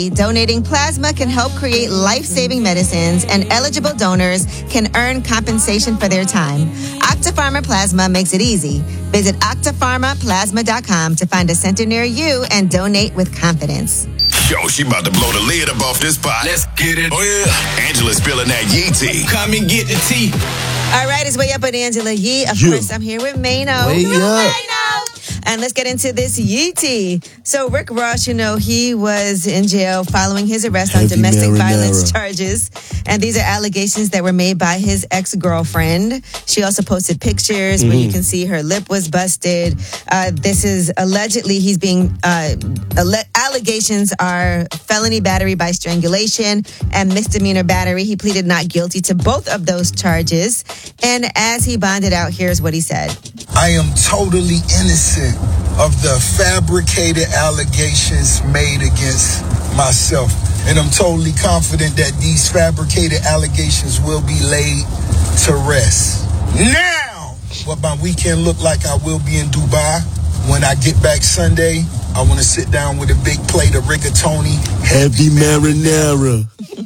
Donating plasma can help create life-saving medicines, and eligible donors can earn compensation for their time. Octapharma Plasma makes it easy. Visit octapharmaplasma.com to find a center near you and donate with confidence. Yo, she about to blow the lid up off this pot. Let's get it. Oh, yeah. Angela's spilling that Yee tea. Come and get the tea. All right, it's Way Up with Angela Yee. Of course, I'm here with Mano. Way up. And let's get into this Yee tea. So Rick Ross, he was in jail following his arrest on domestic violence charges. And these are allegations that were made by his ex-girlfriend. She also posted pictures where you can see her lip was busted. This is allegedly he's being, allegations are felony battery by strangulation and misdemeanor battery. He pleaded not guilty to both of those charges. And as he bonded out, here's what he said. I am totally innocent of the fabricated allegations made against myself. And I'm totally confident that these fabricated allegations will be laid to rest. Now, what my weekend look like, I will be in Dubai. When I get back Sunday, I want to sit down with a big plate of rigatoni. Heavy marinara.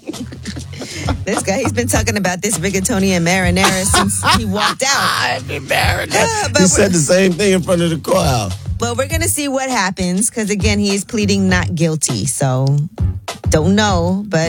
This guy, he's been talking about this rigatoni and marinara since he walked out. Heavy marinara. He said the same thing in front of the crowd. But we're going to see what happens because, again, he is pleading not guilty. So, don't know, but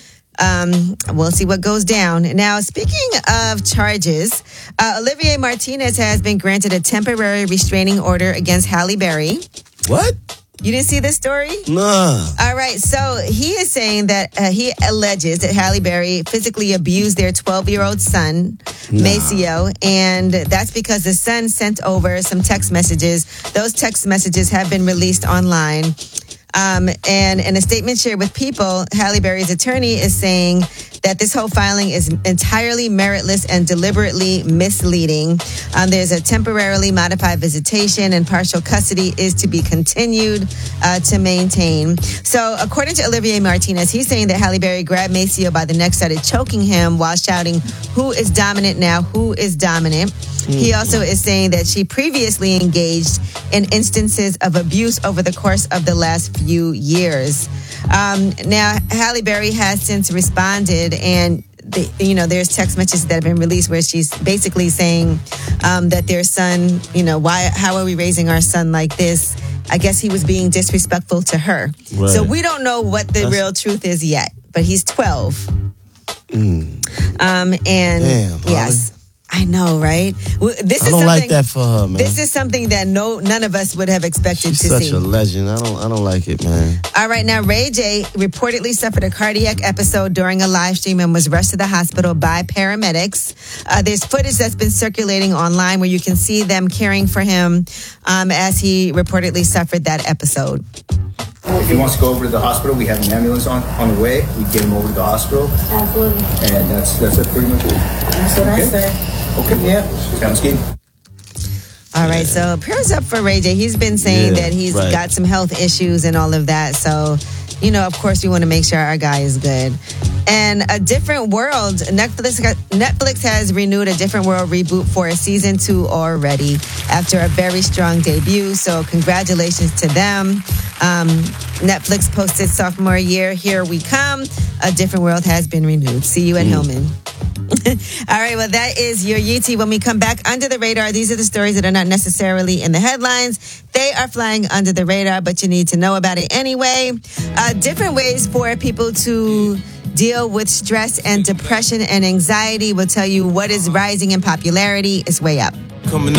we'll see what goes down. Now, speaking of charges, Olivier Martinez has been granted a temporary restraining order against Halle Berry. What? You didn't see this story? Nah. All right. So he is saying that he alleges that Halle Berry physically abused their 12-year-old son, Maceo. And that's because the son sent over some text messages. Those text messages have been released online. And in a statement shared with People, Halle Berry's attorney is saying that this whole filing is entirely meritless and deliberately misleading. There's a temporarily modified visitation and partial custody is to be continued to maintain. So according to Olivier Martinez, he's saying that Halle Berry grabbed Maceo by the neck, started choking him while shouting, "Who is dominant now? Who is dominant?" He also is saying that she previously engaged in instances of abuse over the course of the last few years. Now, Halle Berry has since responded, and there's text messages that have been released where she's basically saying that their son, how are we raising our son like this? I guess he was being disrespectful to her. Right. So we don't know what the real truth is yet, but he's 12. And damn, yes. I know, right? I don't like that for her, man. This is something that none of us would have expected She's to see. She's such a legend. I don't like it, man. All right, now Ray J reportedly suffered a cardiac episode during a live stream and was rushed to the hospital by paramedics. There's footage that's been circulating online where you can see them caring for him as he reportedly suffered that episode. If he wants to go over to the hospital, we have an ambulance on the way. We get him over to the hospital. Absolutely. And that's pretty much it. That's what I say. Okay, yeah. Sounds good. All right, so prayers up for Ray J. He's been saying that he's got some health issues and all of that. So, of course, we want to make sure our guy is good. And A Different World, Netflix has renewed A Different World reboot for a season 2 already after a very strong debut. So congratulations to them. Netflix posted sophomore year, here we come. A Different World has been renewed. See you at Hillman. All right, well, that is your Yee tea. When we come back, Under the Radar, these are the stories that are not necessarily in the headlines. They are flying under the radar, but you need to know about it anyway. Different ways for people to deal with stress and depression and anxiety. We'll tell you what is rising in popularity. It's Way Up. Coming